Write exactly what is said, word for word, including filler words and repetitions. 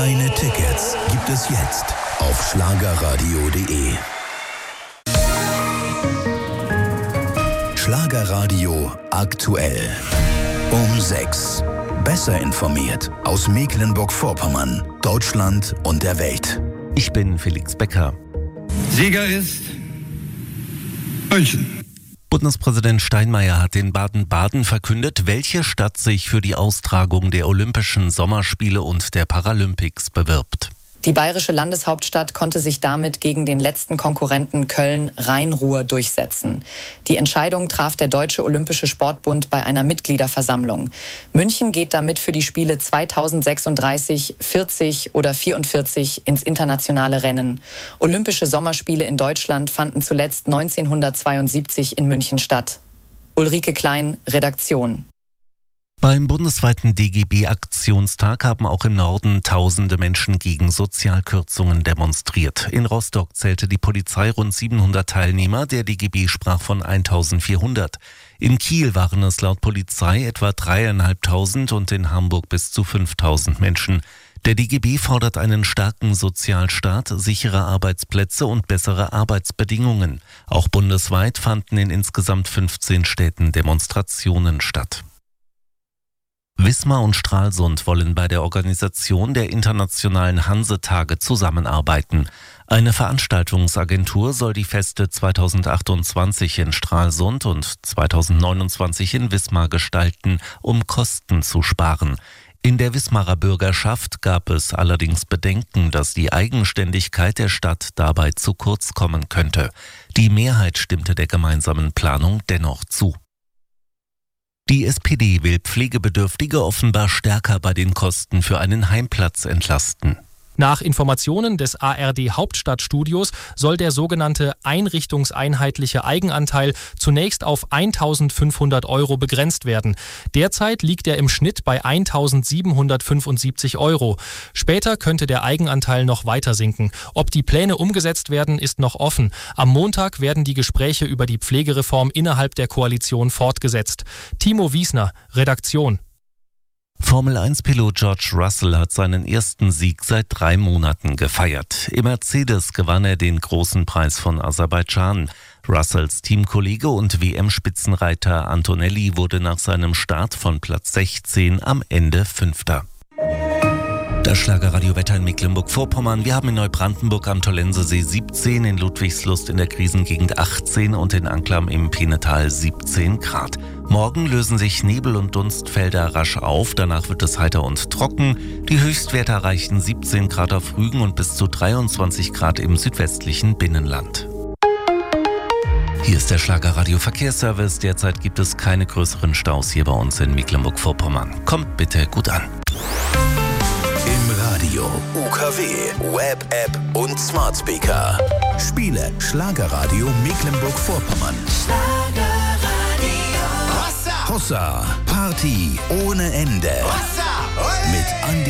Deine Tickets gibt es jetzt auf schlagerradio punkt de. Schlagerradio aktuell. Um sechs. Besser informiert aus Mecklenburg-Vorpommern, Deutschland und der Welt. Ich bin Felix Becker. Sieger ist München. Bundespräsident Steinmeier hat in Baden-Baden verkündet, welche Stadt sich für die Austragung der Olympischen Sommerspiele und der Paralympics bewirbt. Die bayerische Landeshauptstadt konnte sich damit gegen den letzten Konkurrenten Köln-Rhein-Ruhr durchsetzen. Die Entscheidung traf der Deutsche Olympische Sportbund bei einer Mitgliederversammlung. München geht damit für die Spiele zweitausendsechsunddreißig, vierzig oder vierundvierzig ins internationale Rennen. Olympische Sommerspiele in Deutschland fanden zuletzt neunzehnhundertzweiundsiebzig in München statt. Ulrike Klein, Redaktion. Beim bundesweiten D G B-Aktionstag haben auch im Norden tausende Menschen gegen Sozialkürzungen demonstriert. In Rostock zählte die Polizei rund siebenhundert Teilnehmer, der D G B sprach von eintausendvierhundert. In Kiel waren es laut Polizei etwa dreieinhalbtausend und in Hamburg bis zu fünftausend Menschen. Der D G B fordert einen starken Sozialstaat, sichere Arbeitsplätze und bessere Arbeitsbedingungen. Auch bundesweit fanden in insgesamt fünfzehn Städten Demonstrationen statt. Wismar und Stralsund wollen bei der Organisation der internationalen Hansetage zusammenarbeiten. Eine Veranstaltungsagentur soll die Feste zweitausendachtundzwanzig in Stralsund und zweitausendneunundzwanzig in Wismar gestalten, um Kosten zu sparen. In der Wismarer Bürgerschaft gab es allerdings Bedenken, dass die Eigenständigkeit der Stadt dabei zu kurz kommen könnte. Die Mehrheit stimmte der gemeinsamen Planung dennoch zu. Die S P D will Pflegebedürftige offenbar stärker bei den Kosten für einen Heimplatz entlasten. Nach Informationen des A R D-Hauptstadtstudios soll der sogenannte einrichtungseinheitliche Eigenanteil zunächst auf eintausendfünfhundert Euro begrenzt werden. Derzeit liegt er im Schnitt bei eintausendsiebenhundertfünfundsiebzig Euro. Später könnte der Eigenanteil noch weiter sinken. Ob die Pläne umgesetzt werden, ist noch offen. Am Montag werden die Gespräche über die Pflegereform innerhalb der Koalition fortgesetzt. Timo Wiesner, Redaktion. Formel eins Pilot George Russell hat seinen ersten Sieg seit drei Monaten gefeiert. Im Mercedes gewann er den großen Preis von Aserbaidschan. Russells Teamkollege und W M-Spitzenreiter Antonelli wurde nach seinem Start von Platz sechzehn am Ende Fünfter. Das Schlagerradio-Wetter in Mecklenburg-Vorpommern. Wir haben in Neubrandenburg am Tollensesee siebzehn, in Ludwigslust in der Krisengegend achtzehn und in Anklam im Peenetal siebzehn Grad. Morgen lösen sich Nebel- und Dunstfelder rasch auf, danach wird es heiter und trocken. Die Höchstwerte erreichen siebzehn Grad auf Rügen und bis zu dreiundzwanzig Grad im südwestlichen Binnenland. Hier ist der Schlagerradio-Verkehrsservice. Derzeit gibt es keine größeren Staus hier bei uns in Mecklenburg-Vorpommern. Kommt bitte gut an. Im Radio, U K W, Web, App und Smart Speaker. Spiele Schlagerradio Mecklenburg-Vorpommern. Schlagerradio. Hossa. Hossa. Party ohne Ende. Hossa. Mit Andi